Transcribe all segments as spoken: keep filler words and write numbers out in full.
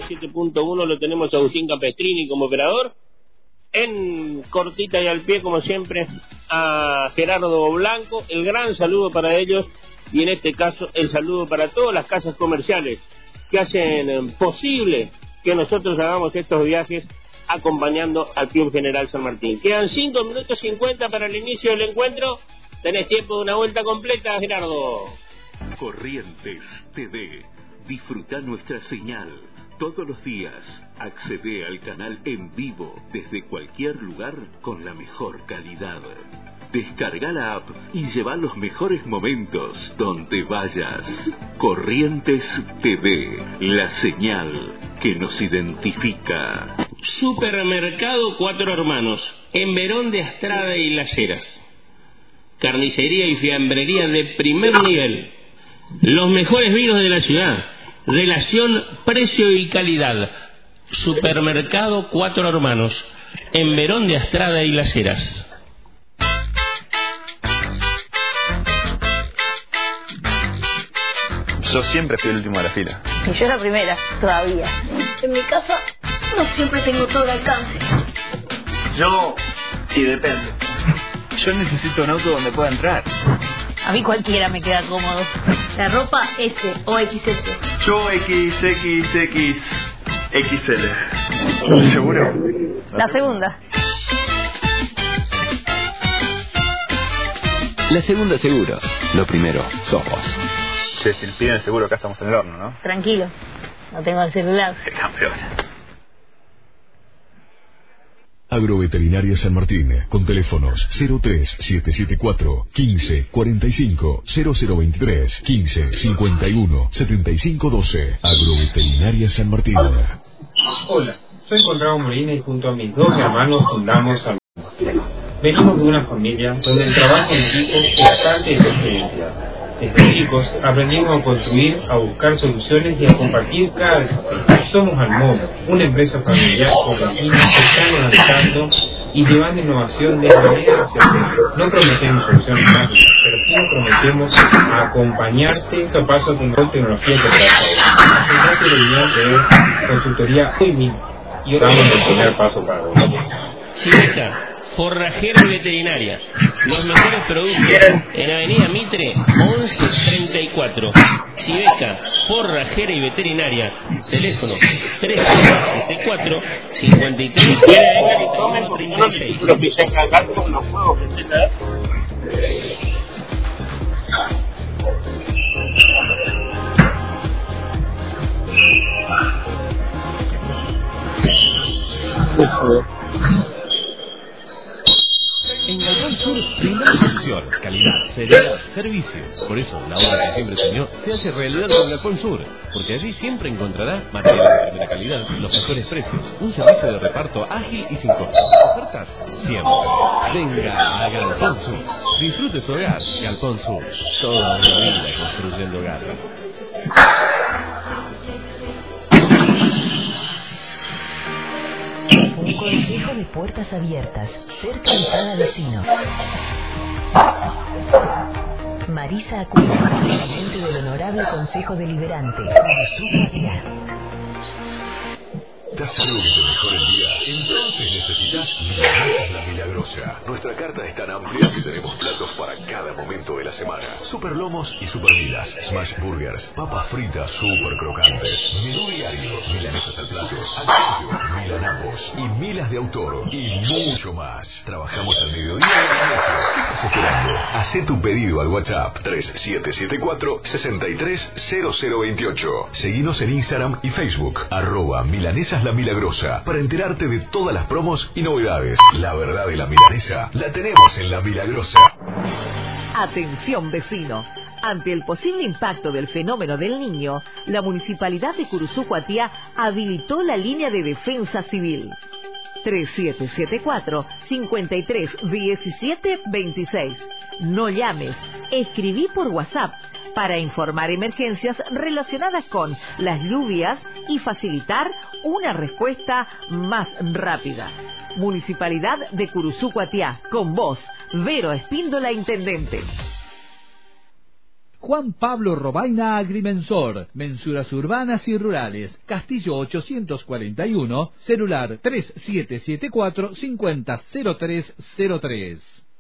siete punto uno lo tenemos a Agustín Campestrini como operador. En cortita y al pie, como siempre, a Gerardo Blanco. El gran saludo para ellos y en este caso el saludo para todas las casas comerciales que hacen posible que nosotros hagamos estos viajes acompañando al Club General San Martín. Quedan cinco minutos cincuenta para el inicio del encuentro. Tenés tiempo de una vuelta completa, Gerardo. Corrientes T V. Disfruta nuestra señal. Todos los días, accede al canal en vivo desde cualquier lugar con la mejor calidad. Descarga la app y lleva los mejores momentos donde vayas. Corrientes T V, la señal que nos identifica. Supermercado Cuatro Hermanos, en Verón de Astrada y Las Heras. Carnicería y fiambrería de primer nivel. Los mejores vinos de la ciudad. Relación precio y calidad. Supermercado Cuatro Hermanos, en Verón de Astrada y Las Heras. Yo siempre fui el último de la fila. Y yo la primera, todavía. En mi casa no siempre tengo todo al alcance. Yo, sí, depende. Yo necesito un auto donde pueda entrar. A mí cualquiera me queda cómodo. La ropa S o equis ese. Yo X, X, X, X L. ¿Seguro? La segunda. La segunda seguro. Lo primero, sos vos. Che, si nos piden el seguro acá estamos en el horno, ¿no? Tranquilo, no tengo el celular. Qué campeón. Agroveterinaria San Martín, con teléfonos cero tres siete siete cuatro, quince, cuarenta y cinco, cero cero veintitrés, quince, cincuenta y uno, setenta y cinco doce. Agroveterinaria San Martín. Hola, soy Conrado Molina y junto a mis dos hermanos fundamos Alma. Venimos de una familia donde el trabajo en equipo es parte de su experiencia. Desde chicos aprendimos a construir, a buscar soluciones y a compartir cada desafío. Somos Almoda, una empresa familiar correntina que estamos lanzando y llevando innovación de manera hacia adelante. No prometemos soluciones mágicas, pero sí prometemos acompañarte paso a paso con la tecnología que trae. Tendrá que reunión de consultoría hoy mismo y damos el primer paso para vos. Chica. Forrajera y veterinaria. Los mejores productos en Avenida Mitre once treinta y cuatro. Chiveca, forrajera y veterinaria. Teléfono tres siete cuatro, cincuenta y tres, treinta y seis. En Galpón Sur brindamos solución, calidad, seriedad, servicio. Por eso, la obra que siempre soñó se hace realidad con Galpón Sur, porque allí siempre encontrará materiales de primera calidad, los mejores precios, un servicio de reparto ágil y sin costo. Ofertas siempre. Venga a Galpón Sur. Disfrute su hogar. Galpón Sur. Toda una vida construyendo hogar. Un consejo de puertas abiertas, cerca de cada vecino. Marisa Acuña, presidente del Honorable Consejo Deliberante. ¿Estás seguro que te mejora el día? Entonces necesitas Milanesas La Milagrosa. Nuestra carta es tan amplia que tenemos platos para cada momento de la semana. Super lomos y super milas, smash burgers, papas fritas super crocantes, menú diario, milanesas al plato, al pollo, milanapos y milas de autor y mucho más. Trabajamos al mediodía y a la noche. ¿Qué estás esperando? Hacé tu pedido al WhatsApp tres siete siete cuatro, seis tres cero cero dos ocho. Seguinos en Instagram y Facebook, arroba Milanesas La Milagrosa, para enterarte de todas las promos y novedades. La verdad de la milanesa la tenemos en La Milagrosa. Atención vecino. Ante el posible impacto del fenómeno del Niño, la Municipalidad de Curuzú Cuatiá habilitó la línea de defensa civil. tres siete siete cuatro, cinco tres uno siete dos seis. No llames, escribí por WhatsApp para informar emergencias relacionadas con las lluvias y facilitar una respuesta más rápida. Municipalidad de Curuzú Cuatiá, con vos, Vero Espíndola, Intendente. Juan Pablo Robaina Agrimensor, mensuras urbanas y rurales, Castillo ochocientos cuarenta y uno, celular tres siete siete cuatro cinco cero cero tres cero tres.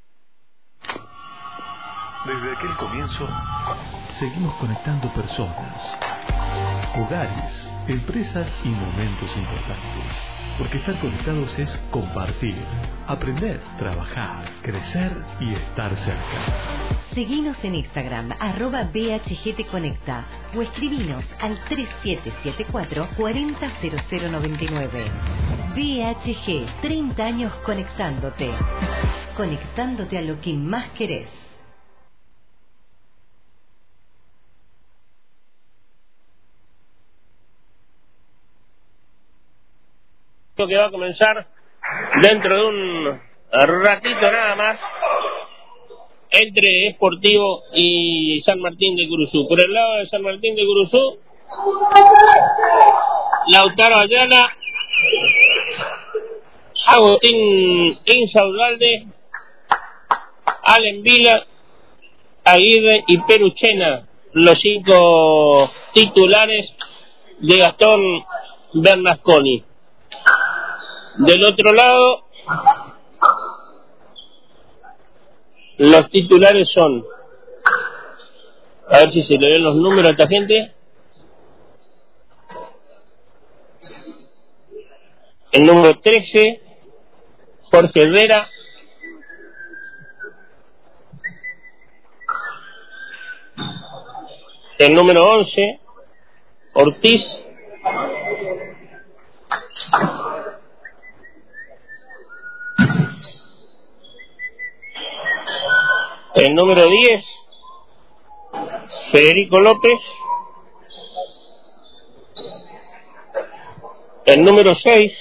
Desde aquel comienzo, seguimos conectando personas, hogares, empresas y momentos importantes. Porque estar conectados es compartir, aprender, trabajar, crecer y estar cerca. Seguinos en Instagram, arroba B H G Te Conecta, o escribinos al tres siete siete cuatro cuatro cero cero cero nueve nueve. B H G, treinta años conectándote. Conectándote a lo que más querés. Que va a comenzar dentro de un ratito nada más entre Sportivo y San Martín de Curuzú. Por el lado de San Martín de Curuzú, Lautaro Ayala, Agustín Insaurralde, Allen Vila, Aguirre y Peruchena, los cinco titulares de Gastón Bernasconi. Del otro lado, los titulares son, a ver si se le ven los números a esta gente. El número trece, Jorge Herrera. El número once, Ortiz. El número diez, Federico López. El número seis,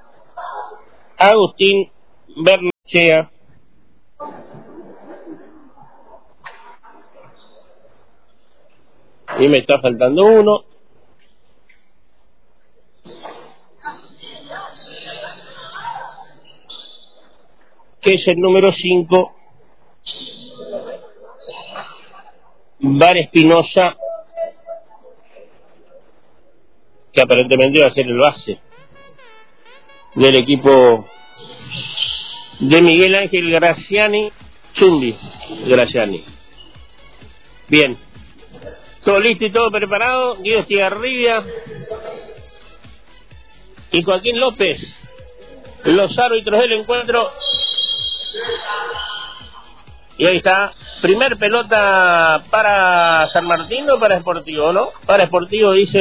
Agustín Bernachea. Y me está faltando uno. Que es el número cinco, Bar Espinosa, que aparentemente va a ser el base del equipo de Miguel Ángel Graciani, Chumbi Graciani. Bien, todo listo y todo preparado. Guido Estigarribia y Joaquín López, los árbitros del encuentro. Y ahí está, primer pelota para San Martín o para Sportivo, ¿no? Para Sportivo, dice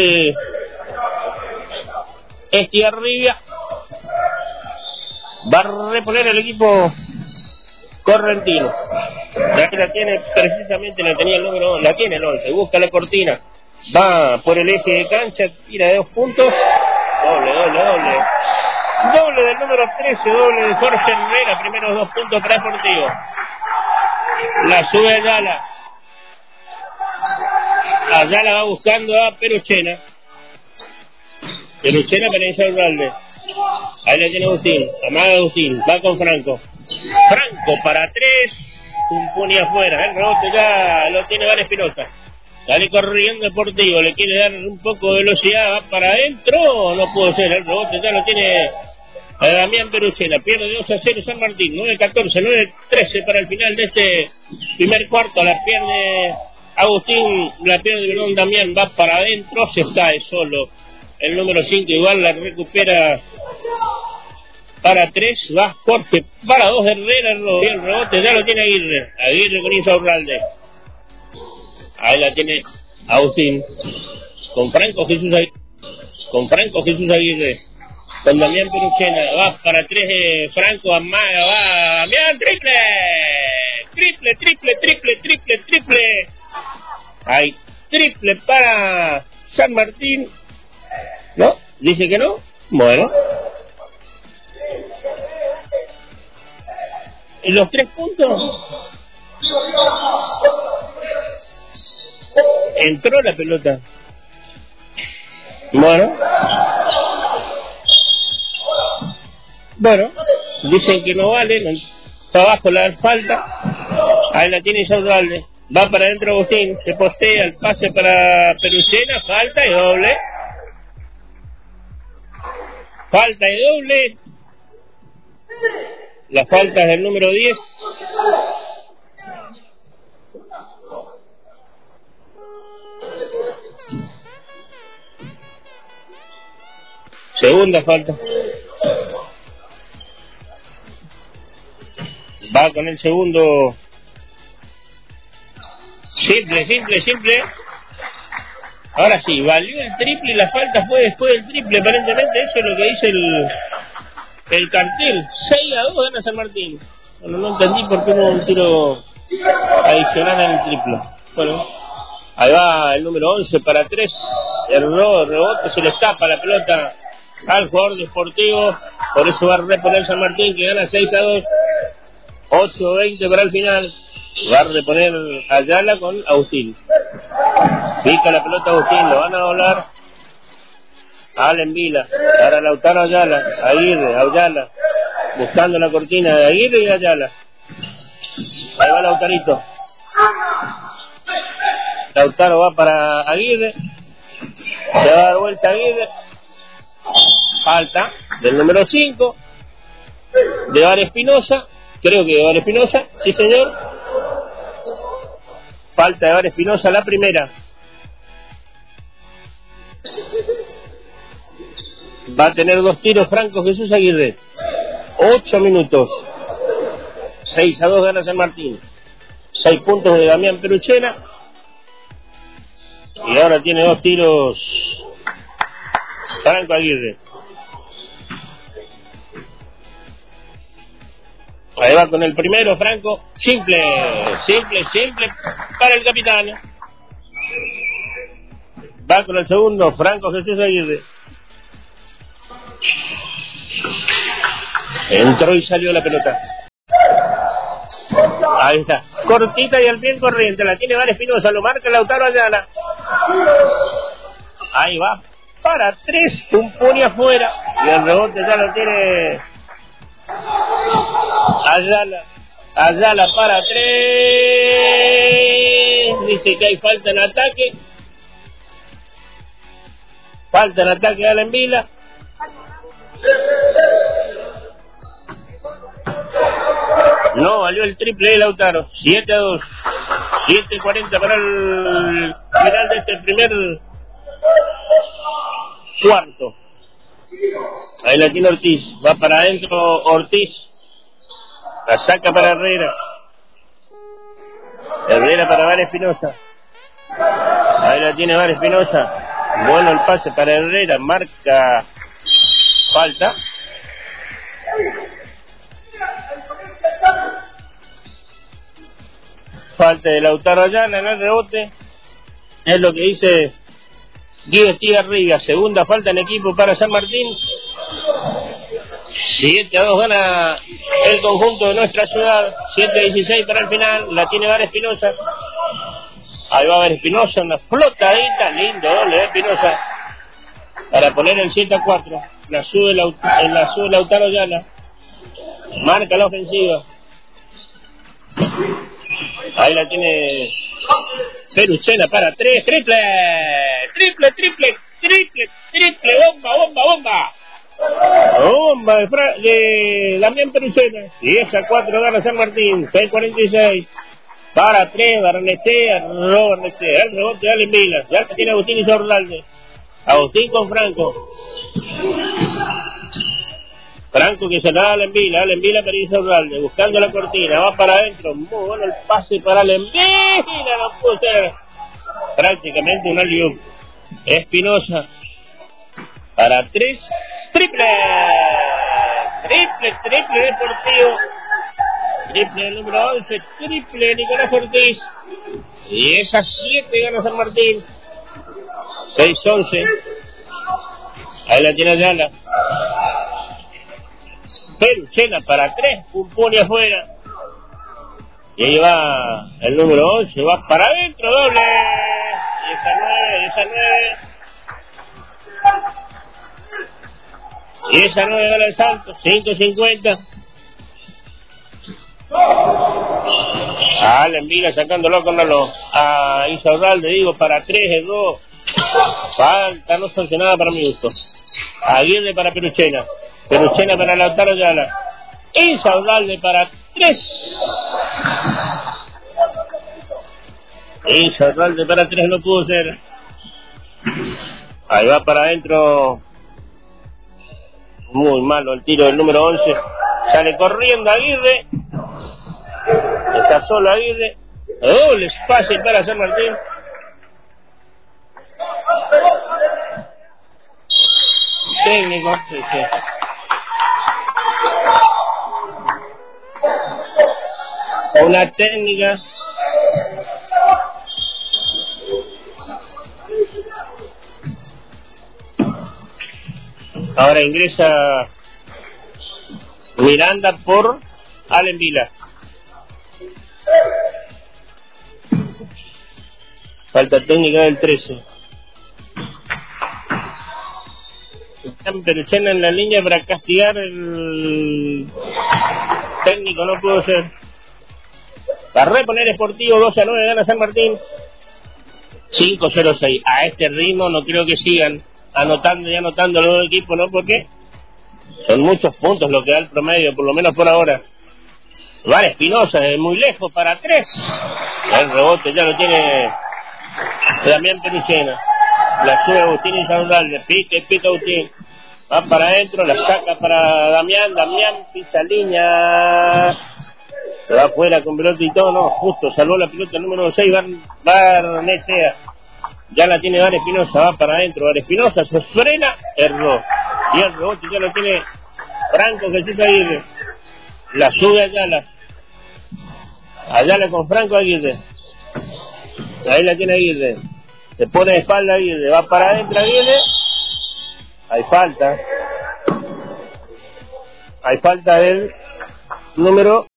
Estigarribia. Va a reponer el equipo correntino. Ya que la tiene precisamente, la tenía el número, la tiene el once, busca la cortina. Va por el eje de cancha, tira de dos puntos. Doble, doble, doble. Doble del número trece, doble de Jorge Herrera, primeros dos puntos para Sportivo. La sube Ayala. Ayala va buscando a Peruchena. Peruchena para Insaurralde. Ahí la tiene Agustín. Amaga Agustín. Va con Franco. Franco para tres. Un puño afuera. El rebote ya lo tiene Bar Espinosa. Sale corriendo Deportivo. Le quiere dar un poco de velocidad. Va para adentro. No pudo ser. El rebote ya lo tiene a Damián Peruchena. Pierde dos a cero San Martín. nueve catorce, nueve trece para el final de este primer cuarto. La pierde Agustín, la pierde perdón, Damián. Va para adentro, se cae solo el número cinco. Igual la recupera para tres. Va Jorge para dos. Herrera, el rebote ya lo tiene Aguirre. Aguirre con Insaurralde. Ahí la tiene Agustín con Franco Jesús Aguirre. Con Franco Jesús Aguirre. Con Damián Peruchena, va para tres, eh, Franco, amaga, va, Damián, triple, triple, triple, triple, triple, triple, hay triple para San Martín, ¿no? Dice que no, bueno, y los tres puntos, entró la pelota, bueno, Bueno, dicen que no vale, no, está abajo la falta. Ahí la tiene Insaurralde. Va para adentro Agustín, se postea el pase para Perucena, falta y doble. Falta y doble. La falta es del número diez. Segunda falta. Va con el segundo. Simple, simple, simple. Ahora sí, valió el triple y la falta fue después del triple. Aparentemente eso es lo que dice el, el cartel. seis a dos gana San Martín. Bueno, no entendí por qué no hubo un tiro adicional en el triple. Bueno, ahí va el número once para tres. Error, rebote, se le escapa la pelota al jugador deportivo. Por eso va a reponer San Martín, que gana seis a dos. ocho veinte para el final. Va a reponer Ayala con Agustín. Pica la pelota Agustín, lo van a volar a Allen Vila. Para Lautaro Ayala, Aguirre, Ayala. Buscando la cortina de Aguirre y Ayala. Ahí va Lautarito. Lautaro va para Aguirre. Se va a dar vuelta Aguirre. Falta del número cinco. De Bar Espinosa. Creo que de Bar Espinosa. Sí, señor. Falta de Bar Espinosa, la primera. Va a tener dos tiros Franco Jesús Aguirre. Ocho minutos. Seis a dos gana San Martín. Seis puntos de Damián Peruchena. Y ahora tiene dos tiros Franco Aguirre. Ahí va con el primero, Franco. Simple, simple, simple para el capitán. Va con el segundo, Franco Jesús Aguirre. Entró y salió la pelota. Ahí está. Cortita y al pie corriente. La tiene Bar Espinosa, lo marca Lautaro Ayala. Ahí va. Para tres, un pone afuera. Y el rebote ya lo tiene Ayala. Ayala para tres. Dice que hay falta en ataque. Falta en ataque de Allen Vila. No, valió el triple de Lautaro. siete a dos. siete cuarenta para el final de este primer cuarto. Ahí la tiene Ortiz. Va para adentro Ortiz. La saca para Herrera. Herrera para Bar Espinosa. Ahí la tiene Bar Espinosa. Bueno el pase para Herrera. Marca falta. Falta de Lautaro Ayala en el rebote. Es lo que dice Guido Estigarribia. Segunda falta en equipo para San Martín. siete a dos gana el conjunto de nuestra ciudad. siete a dieciséis para el final. La tiene Bar Espinosa. Ahí va Bar Espinosa. Una flotadita. Lindo doble de Espinosa. Para poner el siete a cuatro. La sube, Laut- la sube Lautaro Ayala. Marca la ofensiva. Ahí la tiene Peruchena para tres. Triple. Triple, triple, triple, triple. Bomba, bomba, bomba. Bomba de, Fra- de Damián Peruchena. diez a cuatro gana San Martín. seis cuarenta y seis. Para tres. Barnechea. No, Barnechea. El rebote de Allen Vila. Ya que tiene Agustín y Sorlalde. Agustín con Franco. Franco que se la da a Allen Vila. Allen Vila para Sorlalde. Buscando la cortina. Va para adentro. Muy bueno el pase para Allen Vila. No pudo ser. Prácticamente un alley-oop. Espinosa. Para tres. Triple. Triple, triple deportivo. Triple del número once. Triple de Nicolás Ortiz. Y esa siete gana San Martín. seis once. Ahí la tiene Ayala. Peruchena para tres. Un pone afuera. Y ahí va el número once. Va para adentro. Doble. Y esa nueve. Esa nueve. Y esa nueve gana el Santos. cinco cincuenta. Allen Vila sacándolo con los a Insaurralde, digo, para tres, dos. Falta no sancionada para mi gusto. Aguirre para Peruchena. Peruchena para Lautaro Ayala. Insaurralde para tres. Insaurralde para tres no pudo ser. Ahí va para adentro. Muy malo el tiro del número once. Sale corriendo Aguirre. Está solo Aguirre. Doble espacio para San Martín. Técnico. Sí, sí. Una técnica. Ahora ingresa Miranda por Allen Vila. Falta técnica del trece. Están Peruchena en la línea para castigar el técnico, no pudo ser. Para reponer Sportivo, dos a nueve gana San Martín. cinco cero seis. A este ritmo no creo que sigan anotando y anotando los dos equipos, ¿no? Porque son muchos puntos lo que da el promedio, por lo menos por ahora. Van Espinosa, es muy lejos para tres. El rebote ya lo tiene Damián Peruchena. La sube Agustín Insaurralde, pica y pica Agustín. Va para adentro, la saca para Damián. Damián pisa línea. Se va afuera con pelota y todo, no, justo salvó la pelota el número seis, Barnechea. Ya la tiene Bar Espinosa, va para adentro. Bar Espinosa se frena, erró. Y el rebote ya lo tiene Franco Jesús Aguirre. La sube Ayala. Ayala con Franco Aguirre. Ahí la tiene Aguirre. Se pone de espalda Aguirre. Va para adentro Aguirre. Hay falta. Hay falta del número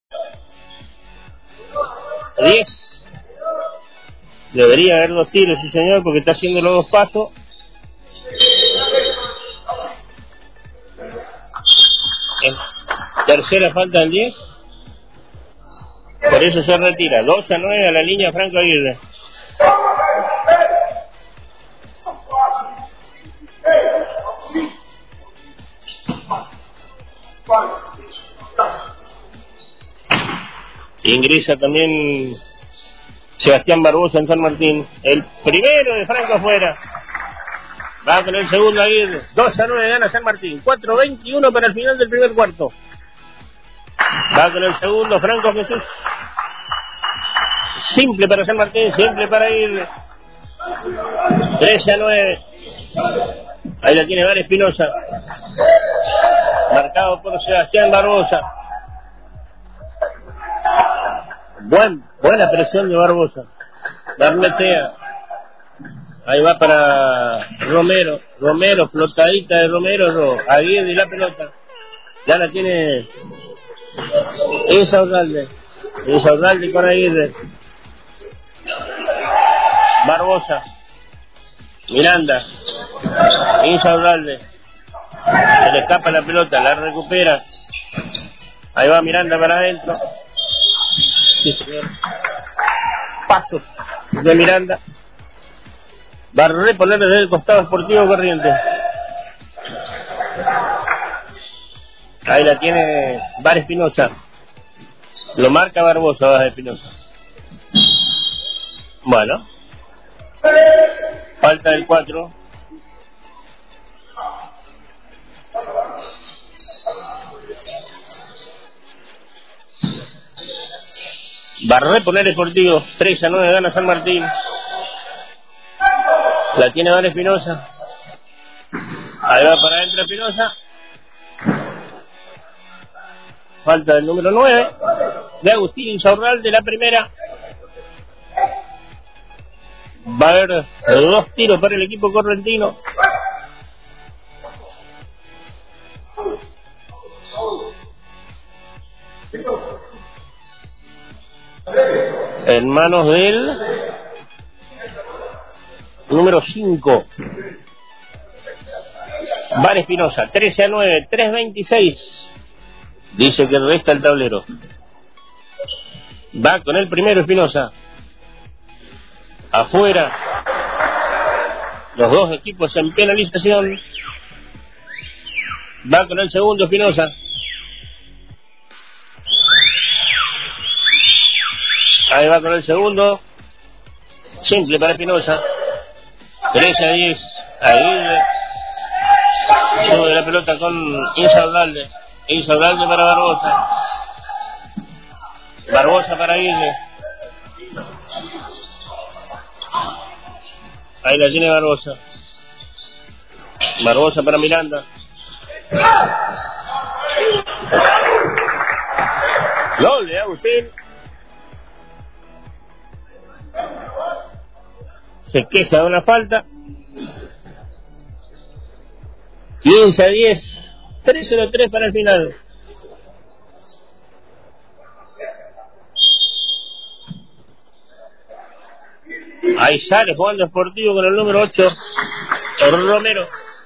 diez. Debería haber dos tiros, sí señor, porque está haciendo los dos pasos. En tercera falta del diez. Por eso se retira. dos a nueve a la línea Franco Aguirre. Ingresa también Sebastián Barbosa en San Martín. El primero de Franco afuera. Va con el segundo Aguirre. dos a nueve gana San Martín. cuatro veintiuno para el final del primer cuarto. Va con el segundo Franco Jesús. Simple para San Martín, simple para Aguirre. trece a nueve. Ahí la tiene Bar Espinosa. Marcado por Sebastián Barbosa. Buen, buena presión de Barbosa. Barnechea. Ahí va para Romero. Romero, flotadita de Romero. No. Aguirre y la pelota. Ya la tiene Insaurralde. Insaurralde con Aguirre. Barbosa. Miranda. Insaurralde. Se le escapa la pelota, la recupera. Ahí va Miranda para adentro. Sí, señor. Pasos de Miranda. Va a reponer desde el costado Sportivo Corrientes. Ahí la tiene Bar Espinosa. Lo marca Barbosa, Bar Espinosa. Bueno. Falta del cuatro. Va a reponer Sportivo. tres a nueve gana San Martín. La tiene Bar Espinosa. Ahí va para adentro Espinosa. Falta del número nueve de Agustín Insaurralde, la primera. Va a haber dos tiros para el equipo correntino. En manos del número cinco. Bar Espinosa, trece a nueve, tres veintiséis. Dice que resta el tablero. Va con el primero Espinosa. Afuera. Los dos equipos en penalización. Va con el segundo Espinosa. Ahí va con el segundo. Simple para Espinosa. tres a diez. Ahí sube la pelota con Insaurralde. Insaurralde para Barbosa. Barbosa para Aguirre. Ahí la tiene Barbosa. Barbosa para Miranda. Doble, Agustín. Se queja de una falta. quince a diez. tres cero tres para el final. Ahí sale jugando Sportivo con el número ocho, Romero.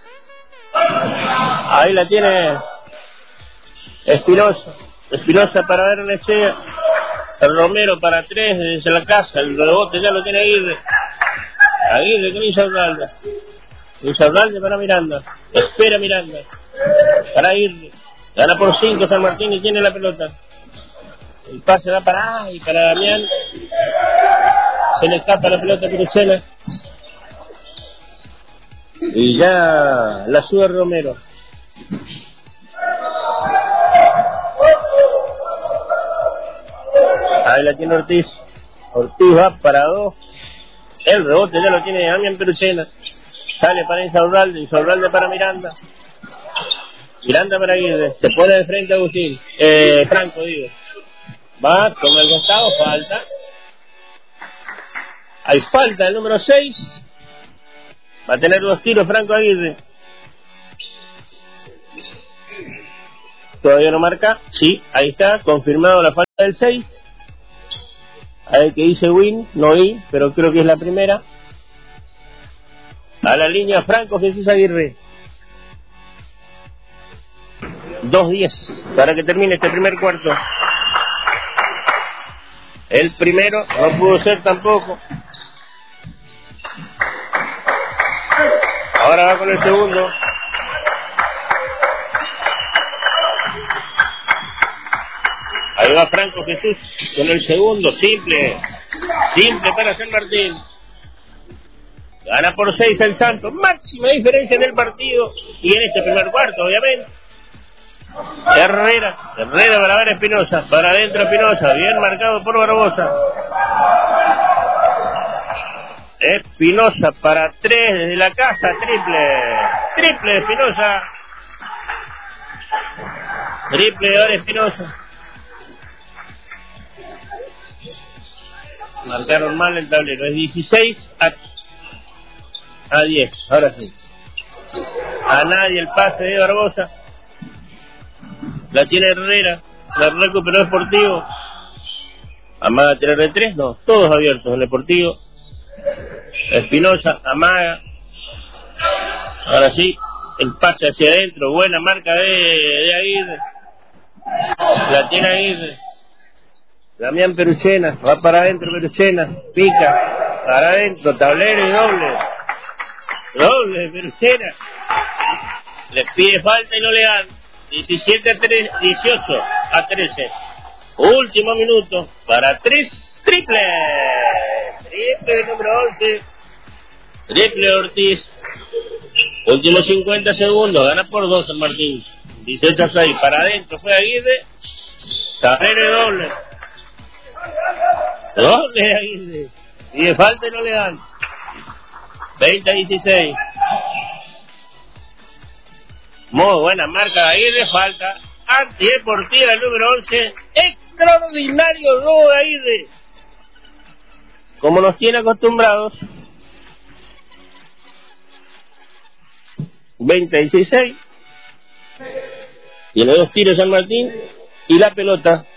Ahí la tiene Espinosa. Espinosa para Bernechea. Romero para tres desde la casa. El rebote ya lo tiene Aguirre. Aguirre con Insaurralde. Insaurralde para Miranda. Espera Miranda. Para Aguirre. Gana por cinco San Martín y tiene la pelota. El pase va para y para Damián. Se le escapa la pelota a Perucena. Y ya la sube Romero. Ahí la tiene Ortiz. Ortiz va para dos. El rebote ya lo tiene Damián Perucena. Sale para Insaurralde. Insaurralde para Miranda. Miranda para Aguirre. Se pone de frente a Agustín. Eh, Franco, digo. Va, toma el costado, falta. Hay falta el número seis. Va a tener dos tiros Franco Aguirre. Todavía no marca. Sí, ahí está, confirmado la falta del seis. A ver que dice Win, no vi, pero creo que es la primera. A la línea Franco Jesús Aguirre. dos diez para que termine este primer cuarto. El primero no pudo ser tampoco. Ahora va con el segundo. Ahí va Franco Jesús con el segundo. Simple. Simple para San Martín. Gana por seis el Santos. Máxima diferencia en el partido y en este primer cuarto, obviamente. Herrera. Herrera para ver Espinosa. Para adentro Espinosa. Bien marcado por Barbosa. Espinosa para tres desde la casa. Triple. Triple de Espinosa. Triple de ahora Espinosa. Marcaron mal el tablero. Es dieciséis a diez. Ahora sí. A nadie el pase de Barbosa. La tiene Herrera. La recuperó Sportivo. Amaga tiene R tres. No, todos abiertos en Sportivo. Espinosa, amaga. Ahora sí, el pase hacia adentro. Buena marca de, de Aguirre. La tiene Aguirre. Damián Perucena. Va para adentro Perucena. Pica. Para adentro. Tablero y doble. Doble de Perucena. Le pide falta y no le dan. diecisiete a tres, dieciocho a trece. Último minuto para tres. Triple. Triple de número once. Triple Ortiz. Últimos cincuenta segundos. Gana por dos San Martín. dieciocho a seis. Para adentro fue Aguirre. Tablero y doble. Doble de Aguirre. Y de falta y no le dan. veinte a dieciséis. Muy buena marca de Aguirre. Falta antideportiva el número once. Extraordinario robo de Aguirre. Como nos tiene acostumbrados. veinte a dieciséis. Tiene dos tiros San Martín. Y la pelota.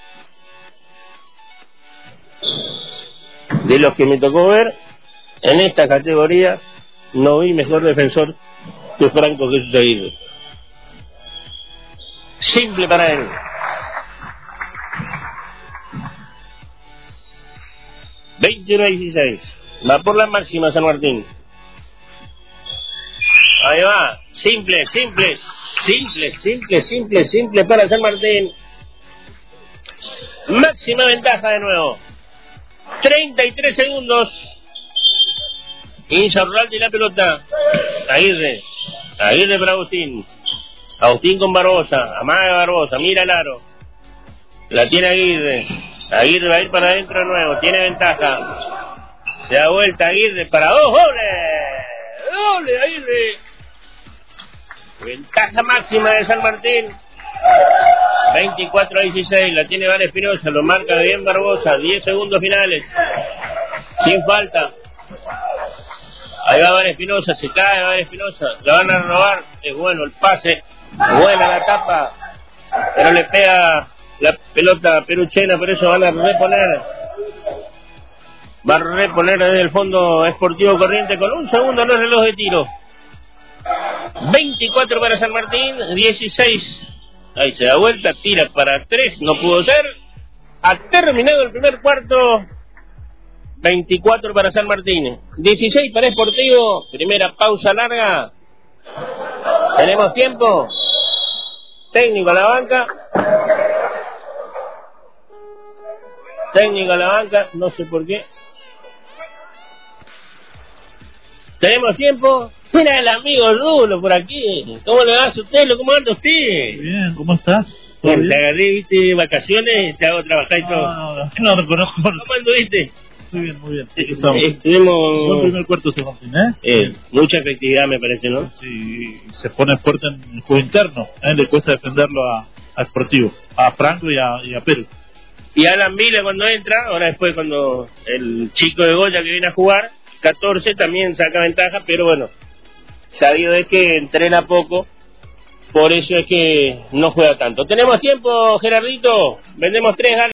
De los que me tocó ver en esta categoría, no vi mejor defensor que Franco Jesús Aguirre. Simple para él. veintiuno a dieciséis. Va por la máxima San Martín. Ahí va. Simple, simple, simple, simple, simple, simple para San Martín. Máxima ventaja de nuevo. treinta y tres segundos. Insaurralde y la pelota. Aguirre. Aguirre para Agustín. Agustín con Barbosa. Amaga Barbosa. Mira el aro. La tiene Aguirre. Aguirre va a ir para adentro de nuevo. Tiene ventaja. Se da vuelta Aguirre para dos goles. Doble Aguirre. Ventaja máxima de San Martín. veinticuatro a dieciséis. La tiene Van Espinosa. Lo marca bien Barbosa. diez segundos finales. Sin falta. Ahí va Van Espinosa. Se cae Van Espinosa. La van a robar. Es bueno el pase. Buena la tapa. Pero le pega la pelota Peruchena. Por eso van a reponer. Va a reponer desde el fondo Sportivo Corriente con un segundo en el reloj de tiro. veinticuatro para San Martín, dieciséis. Ahí se da vuelta, tira para tres, no pudo ser. Ha terminado el primer cuarto. veinticuatro para San Martín, dieciséis para Sportivo. Primera pausa larga. Tenemos tiempo. Técnico a la banca. Técnico a la banca, no sé por qué. Tenemos tiempo. Mira el amigo Rulo por aquí. ¿Cómo le va a usted? ¿Cómo anda usted? Bien, ¿cómo estás? Bien, te agarré, viste, vacaciones, te hago trabajar y todo. No, no, no lo conozco. ¿Cómo anduviste? Muy bien, muy bien. Aquí estamos. Estuvimos... Buen primer cuarto San Martín, ¿eh? eh mucha efectividad me parece, ¿no? Sí, se pone fuerte en el juego interno. ¿eh? Le cuesta defenderlo a, a Sportivo, a Franco y a, y a Perú. Y Alan Vila cuando entra, ahora después cuando el chico de Goya que viene a jugar, catorce también saca ventaja, pero bueno, sabido es que entrena poco, por eso es que no juega tanto. ¿Tenemos tiempo, Gerardito? Vendemos tres, dale.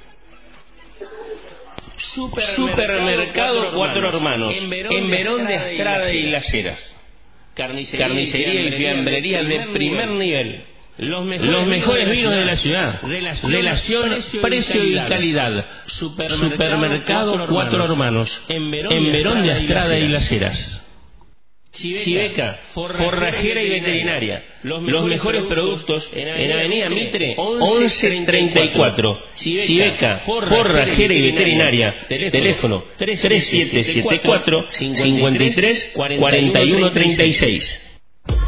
Supermercado, Supermercado Cuatro Hermanos, en Verón, en Verón de Estrada y Las Heras. Carnicería, Carnicería y fiambrería de primer nivel. Los mejores, Los mejores vinos de la ciudad. Relación, Relación precio, precio y calidad. calidad. Supermercado, Supermercado Cuatro, Cuatro Hermanos, en Verón, en Verón de Estrada y Las Heras. Chiveca, forrajera y veterinaria. Los mejores, Los mejores productos en Avenida, en Avenida Mitre, once treinta y cuatro. Chiveca, forrajera y veterinaria. Teléfono tres siete siete cuatro, cincuenta y tres, cuarenta y uno treinta y seis.